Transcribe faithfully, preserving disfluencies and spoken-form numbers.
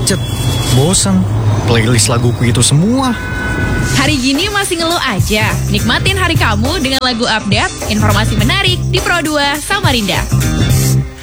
macet, bosan, playlist laguku itu semua. Hari gini masih ngeluh aja? Nikmatin hari kamu dengan lagu update, informasi menarik di Pro dua Samarinda.